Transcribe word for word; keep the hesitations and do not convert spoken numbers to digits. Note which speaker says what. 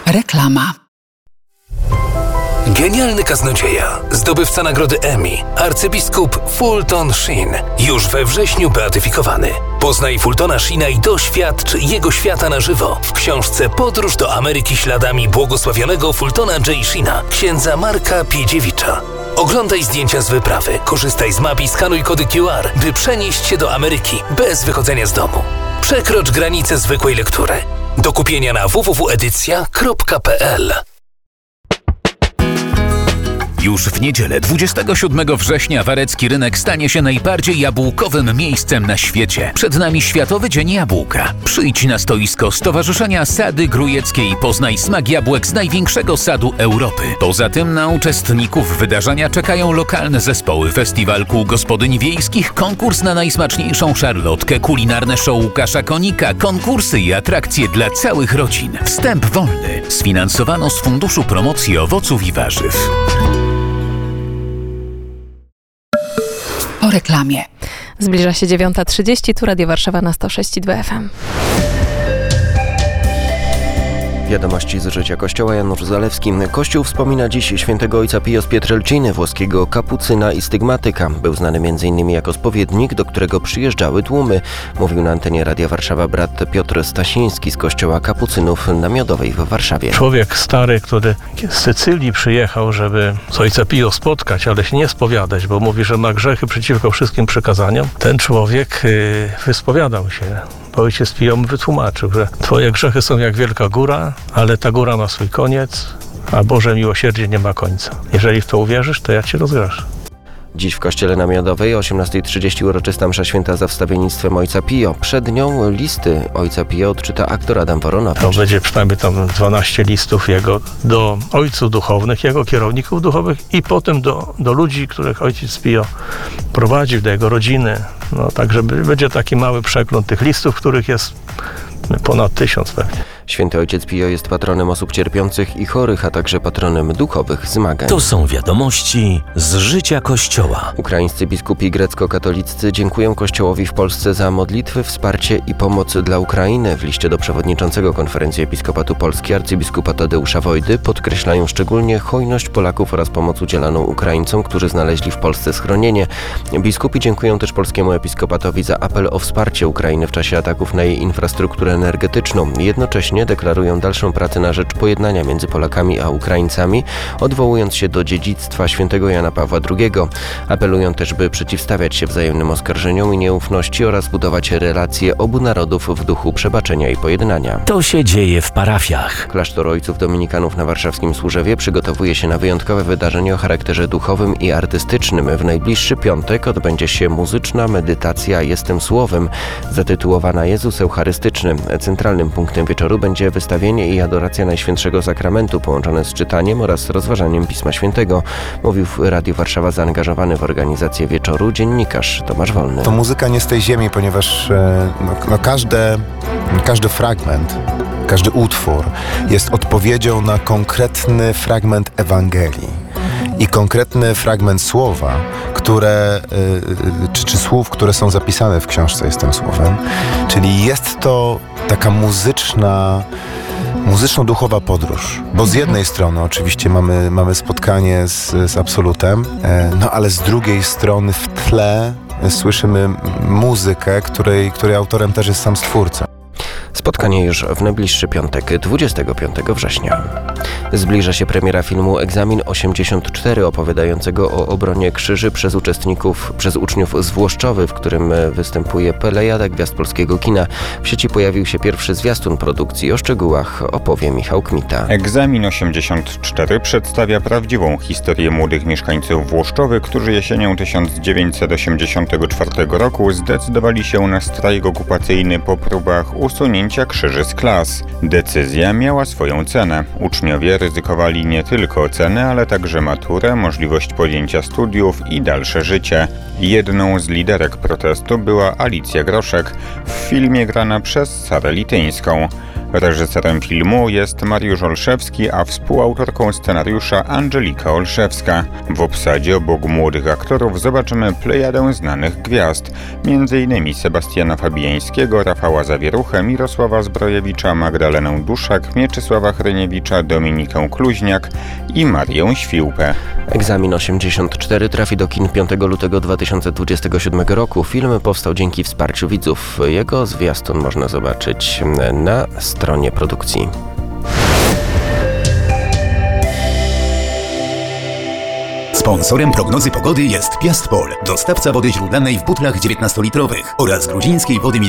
Speaker 1: Reklama.
Speaker 2: Genialny kaznodzieja, zdobywca nagrody Emmy, arcybiskup Fulton Sheen, już we wrześniu beatyfikowany. Poznaj Fultona Sheena i doświadcz jego świata na żywo w książce Podróż do Ameryki śladami błogosławionego Fultona J. Sheena, księdza Marka Piedziewicza. Oglądaj zdjęcia z wyprawy, korzystaj z map i skanuj kody Q R, by przenieść się do Ameryki bez wychodzenia z domu. Przekrocz granicę zwykłej lektury. Do kupienia na w w w kropka edycja kropka p l.
Speaker 3: Już w niedzielę dwudziestego siódmego września Warecki Rynek stanie się najbardziej jabłkowym miejscem na świecie. Przed nami Światowy Dzień Jabłka. Przyjdź na stoisko Stowarzyszenia Sady Grujeckie i poznaj smak jabłek z największego sadu Europy. Poza tym na uczestników wydarzenia czekają lokalne zespoły, festiwal kół gospodyń wiejskich, konkurs na najsmaczniejszą szarlotkę, kulinarne show Łukasza Konika, konkursy i atrakcje dla całych rodzin. Wstęp wolny. Sfinansowano z Funduszu Promocji Owoców i Warzyw.
Speaker 1: Po reklamie.
Speaker 4: Zbliża się dziewiąta trzydzieści, tu Radio Warszawa na sto sześć i dwa F M.
Speaker 5: Wiadomości z życia Kościoła. Janusz Zalewski. Kościół wspomina dziś świętego ojca Pio z Pietrelciny, włoskiego kapucyna i stygmatyka. Był znany m.in. jako spowiednik, do którego przyjeżdżały tłumy. Mówił na antenie Radia Warszawa brat Piotr Stasiński z kościoła kapucynów na Miodowej w Warszawie.
Speaker 6: Człowiek stary, który z Sycylii przyjechał, żeby z ojca Pio spotkać, ale się nie spowiadać, bo mówi, że ma grzechy przeciwko wszystkim przykazaniom. Ten człowiek yy, wyspowiadał się. Bo ojciec Pio mu wytłumaczył, że twoje grzechy są jak wielka góra, ale ta góra ma swój koniec, a Boże miłosierdzie nie ma końca. Jeżeli w to uwierzysz, to ja cię rozgrzeszę.
Speaker 5: Dziś w kościele na Miodowej o osiemnastej trzydzieści uroczysta msza święta za wstawiennictwem ojca Pio. Przed nią listy ojca Pio odczyta aktor Adam Woronowicz.
Speaker 6: To będzie przynajmniej tam dwanaście listów jego do ojców duchownych, jego kierowników duchowych i potem do, do ludzi, których ojciec Pio prowadził, do jego rodziny. No, także będzie taki mały przegląd tych listów, których jest ponad tysiąc pewnie.
Speaker 5: Święty ojciec Pio jest patronem osób cierpiących i chorych, a także patronem duchowych zmagań.
Speaker 7: To są wiadomości z życia Kościoła.
Speaker 5: Ukraińscy biskupi grecko-katoliccy dziękują Kościołowi w Polsce za modlitwy, wsparcie i pomoc dla Ukrainy. W liście do przewodniczącego Konferencji Episkopatu Polski arcybiskupa Tadeusza Wojdy podkreślają szczególnie hojność Polaków oraz pomoc udzielaną Ukraińcom, którzy znaleźli w Polsce schronienie. Biskupi dziękują też polskiemu episkopatowi za apel o wsparcie Ukrainy w czasie ataków na jej infrastrukturę energetyczną. Jednocześnie deklarują dalszą pracę na rzecz pojednania między Polakami a Ukraińcami, odwołując się do dziedzictwa świętego Jana Pawła drugiego. Apelują też, by przeciwstawiać się wzajemnym oskarżeniom i nieufności oraz budować relacje obu narodów w duchu przebaczenia i pojednania.
Speaker 7: To się dzieje w parafiach.
Speaker 5: Klasztor Ojców Dominikanów na warszawskim Służewie przygotowuje się na wyjątkowe wydarzenie o charakterze duchowym i artystycznym. W najbliższy piątek odbędzie się muzyczna medytacja Jestem Słowem, zatytułowana Jezus Eucharystyczny. Centralnym punktem wieczoru będzie wystawienie i adoracja Najświętszego Sakramentu połączone z czytaniem oraz rozważaniem Pisma Świętego. Mówił w Radiu Warszawa zaangażowany w organizację wieczoru dziennikarz Tomasz Wolny.
Speaker 8: To muzyka nie z tej ziemi, ponieważ no, no każde, każdy fragment, każdy utwór jest odpowiedzią na konkretny fragment Ewangelii. I konkretny fragment słowa, które, czy, czy słów, które są zapisane w książce Jestem Słowem. Czyli jest to taka muzyczna, muzyczno-duchowa podróż. Bo z jednej strony oczywiście mamy, mamy spotkanie z, z Absolutem, no ale z drugiej strony w tle słyszymy muzykę, której, której autorem też jest sam Stwórca.
Speaker 5: Spotkanie już w najbliższy piątek, dwudziestego piątego września. Zbliża się premiera filmu Egzamin osiemdziesiąt cztery, opowiadającego o obronie krzyży przez uczestników, przez uczniów z Włoszczowy, w którym występuje plejada gwiazd polskiego kina. W sieci pojawił się pierwszy zwiastun produkcji. O szczegółach opowie Michał Kmita.
Speaker 9: Egzamin osiemdziesiąt cztery przedstawia prawdziwą historię młodych mieszkańców Włoszczowy, którzy jesienią tysiąc dziewięćset osiemdziesiątego czwartego roku zdecydowali się na strajk okupacyjny po próbach usunięcia krzyży z klas. Decyzja miała swoją cenę. Uczniowie ryzykowali nie tylko ocenę, ale także maturę, możliwość podjęcia studiów i dalsze życie. Jedną z liderek protestu była Alicja Groszek, w filmie grana przez Sarę Lityńską. Reżyserem filmu jest Mariusz Olszewski, a współautorką scenariusza Angelika Olszewska. W obsadzie obok młodych aktorów zobaczymy plejadę znanych gwiazd, między innymi Sebastiana Fabiańskiego, Rafała Zawieruchę, Mirosława Zbrojewicza, Magdalenę Duszak, Mieczysława Hryniewicza, Dominikę Kluźniak i Marię Świłpę.
Speaker 5: Egzamin osiemdziesiąt cztery trafi do kin piątego lutego dwa tysiące dwudziestego siódmego roku. Film powstał dzięki wsparciu widzów. Jego zwiastun można zobaczyć na stronie produkcji.
Speaker 10: Sponsorem prognozy pogody jest Piastpol, dostawca wody źródlanej w butlach dziewiętnastolitrowych oraz gruzińskiej wody mineralnej.